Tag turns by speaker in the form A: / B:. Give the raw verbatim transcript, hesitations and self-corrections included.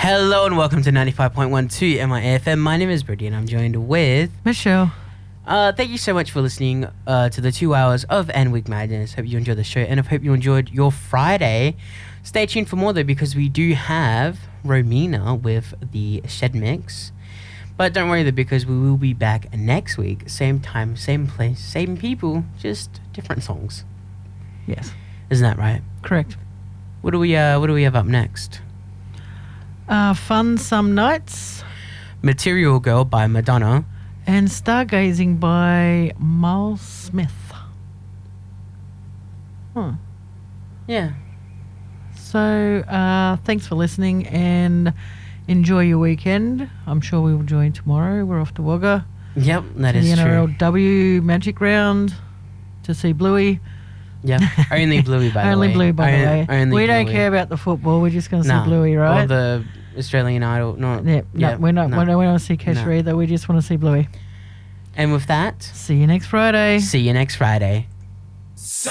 A: Hello and welcome to ninety-five point one two M I A F M. My name is Brittany and I'm joined with
B: Michelle.
A: Uh, thank you so much for listening uh, to the two hours of End Week Madness. Hope you enjoyed the show and I hope you enjoyed your Friday. Stay tuned for more though, because we do have Romina with the Shed Mix. But don't worry though, because we will be back next week. Same time, same place, same people, just different songs.
B: Yes.
A: Isn't that right?
B: Correct.
A: What do we uh, What do we have up next?
B: Uh, Fun Some Nights.
A: Material Girl by Madonna.
B: And Stargazing by Miles Smith. Huh.
A: Yeah.
B: So, uh, thanks for listening and enjoy your weekend. I'm sure we will join tomorrow. We're off to Wagga.
A: Yep, that
B: to
A: is
B: the
A: true.
B: N R L W Magic Round to see Bluey.
A: Yeah, only Bluey by the way.
B: Only Bluey by the way.
A: Only
B: we don't
A: Bluey.
B: care about the football. We're just going to
A: No.
B: see Bluey, right?
A: Or the Australian Idol. No,
B: yeah, no,
A: yeah,
B: we're not.
A: no.
B: We don't want to see Kesha
A: No.
B: either. We just want to see Bluey.
A: And with that,
B: See you next Friday.
A: see you next Friday.
C: So